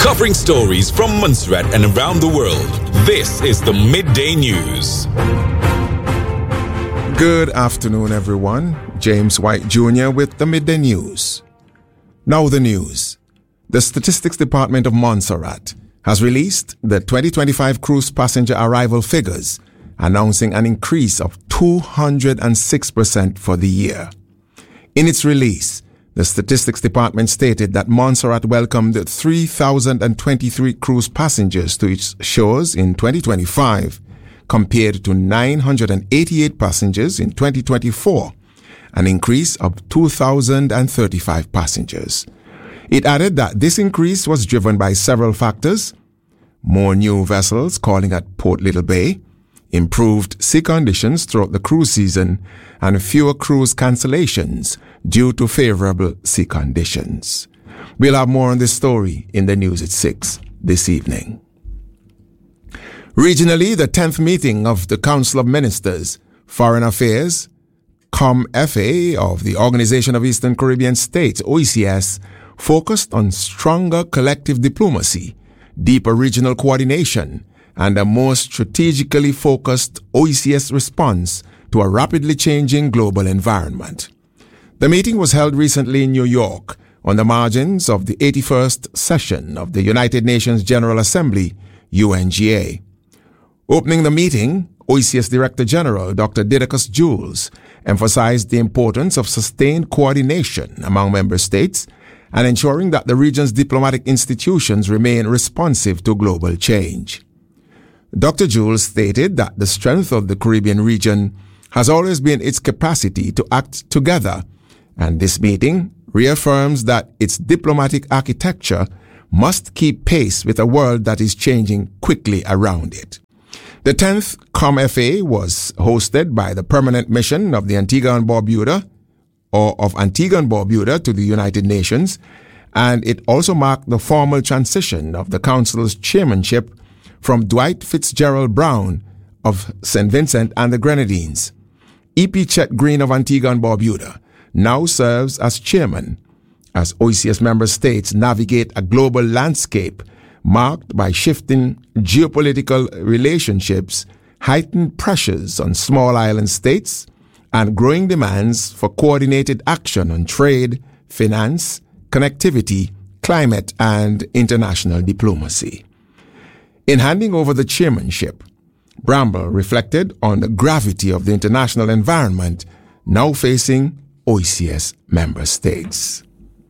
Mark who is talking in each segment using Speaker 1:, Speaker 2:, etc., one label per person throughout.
Speaker 1: Covering stories from Montserrat and around the world. This is the Midday News.
Speaker 2: Good afternoon, everyone. James White Jr. with the Midday News. Now the news. The Statistics Department of Montserrat has released the 2025 cruise passenger arrival figures, announcing an increase of 206% for the year. In its release, the Statistics Department stated that Montserrat welcomed 3,023 cruise passengers to its shores in 2025, compared to 988 passengers in 2024, an increase of 2,035 passengers. It added that this increase was driven by several factors: more new vessels calling at Port Little Bay, improved sea conditions throughout the cruise season, and fewer cruise cancellations due to favorable sea conditions. We'll have more on this story in the news at 6 this evening. Regionally, the 10th meeting of the Council of Ministers, Foreign Affairs, COMFA of the Organization of Eastern Caribbean States, OECS, focused on stronger collective diplomacy, deeper regional coordination, and a more strategically focused OECS response to a rapidly changing global environment. The meeting was held recently in New York on the margins of the 81st session of the United Nations General Assembly, UNGA. Opening the meeting, OECS Director General Dr. Didacus Jules emphasized the importance of sustained coordination among member states and ensuring that the region's diplomatic institutions remain responsive to global change. Dr. Jules stated that the strength of the Caribbean region has always been its capacity to act together, and this meeting reaffirms that its diplomatic architecture must keep pace with a world that is changing quickly around it. The 10th COMFA was hosted by the Permanent Mission of the Antigua and Barbuda, or of Antigua and Barbuda, to the United Nations, and it also marked the formal transition of the Council's chairmanship from Dwight Fitzgerald Brown of St. Vincent and the Grenadines. E.P. Chet Green of Antigua and Barbuda now serves as chairman, as OECS member states navigate a global landscape marked by shifting geopolitical relationships, heightened pressures on small island states, and growing demands for coordinated action on trade, finance, connectivity, climate, and international diplomacy. In handing over the chairmanship, Bramble reflected on the gravity of the international environment now facing OECS member states.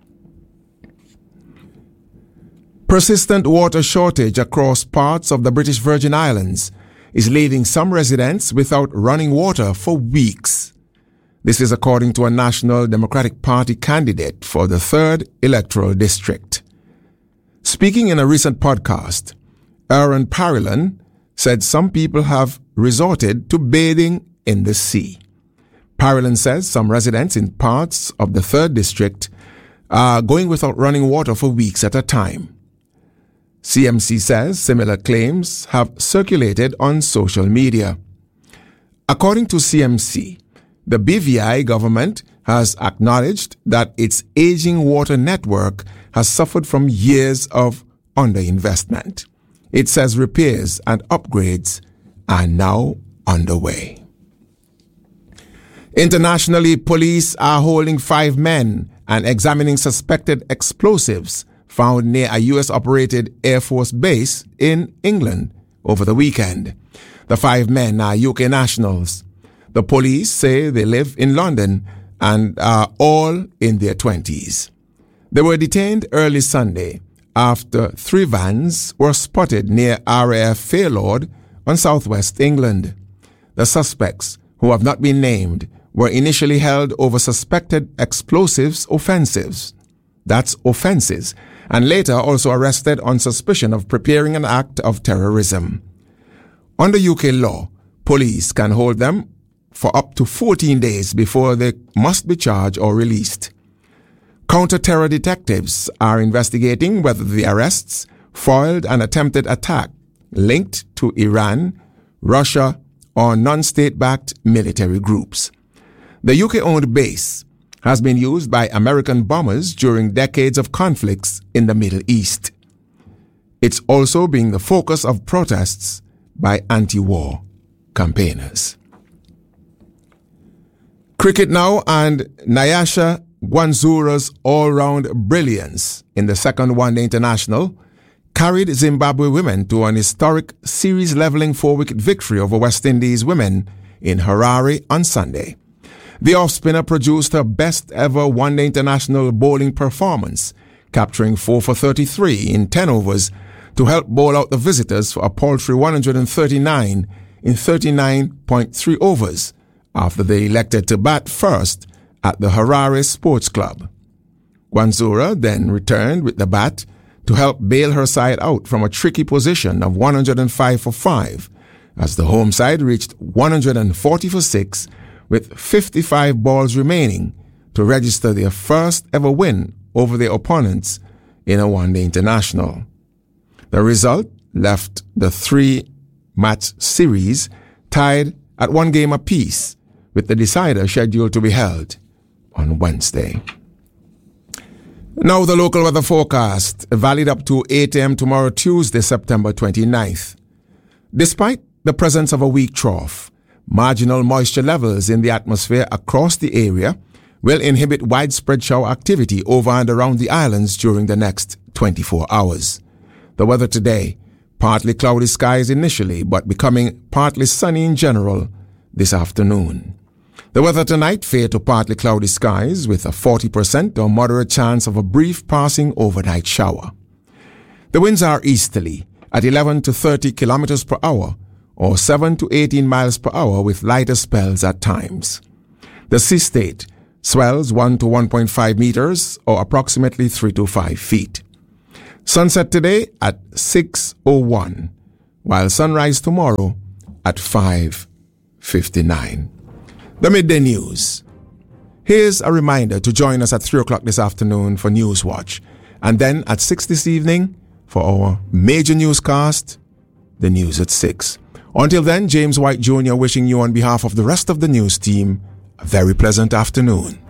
Speaker 2: Persistent water shortage across parts of the British Virgin Islands is leaving some residents without running water for weeks. This is according to a National Democratic Party candidate for the 3rd Electoral District. Speaking in a recent podcast, Aaron Parillon said some people have resorted to bathing in the sea. Parillon says some residents in parts of the 3rd District are going without running water for weeks at a time. CMC says similar claims have circulated on social media. According to CMC, the BVI government has acknowledged that its aging water network has suffered from years of underinvestment. It says repairs and upgrades are now underway. Internationally, police are holding 5 men and examining suspected explosives found near a U.S.-operated Air Force base in England over the weekend. The 5 men are UK nationals. The police say they live in London and are all in their 20s. They were detained early Sunday after 3 vans were spotted near RAF Fairlord on southwest England. The suspects, who have not been named, were initially held over suspected explosives offenses, and later also arrested on suspicion of preparing an act of terrorism. Under UK law, police can hold them for up to 14 days before they must be charged or released. Counter-terror detectives are investigating whether the arrests foiled an attempted attack linked to Iran, Russia, or non-state-backed military groups. The UK-owned base has been used by American bombers during decades of conflicts in the Middle East. It's also being the focus of protests by anti-war campaigners. Cricket now, and Nyasha Gwanzura's all-round brilliance in the second one-day international carried Zimbabwe women to an historic series-leveling 4-wicket victory over West Indies women in Harare on Sunday. The off-spinner produced her best-ever one-day international bowling performance, capturing 4 for 33 in 10 overs to help bowl out the visitors for a paltry 139 in 39.3 overs after they elected to bat first at the Harare Sports Club. Gwanzura then returned with the bat to help bail her side out from a tricky position of 105 for 5 as the home side reached 140 for 6 with 55 balls remaining to register their first ever win over their opponents in a one-day international. The result left the 3-match series tied at 1 game apiece, with the decider scheduled to be held on Wednesday. Now the local weather forecast, valid up to 8 a.m. tomorrow, Tuesday, September 29th. Despite the presence of a weak trough, marginal moisture levels in the atmosphere across the area will inhibit widespread shower activity over and around the islands during the next 24 hours. The weather today, partly cloudy skies initially, but becoming partly sunny in general this afternoon. The weather tonight, fair to partly cloudy skies with a 40% or moderate chance of a brief passing overnight shower. The winds are easterly at 11 to 30 kilometers per hour or 7 to 18 miles per hour with lighter spells at times. The sea state swells 1 to 1.5 meters or approximately 3 to 5 feet. Sunset today at 6:01, while sunrise tomorrow at 5:59. The Midday News. Here's a reminder to join us at 3 o'clock this afternoon for News Watch, and then at 6 this evening for our major newscast, the news at 6. Until then, James White Jr. wishing you on behalf of the rest of the news team a very pleasant afternoon.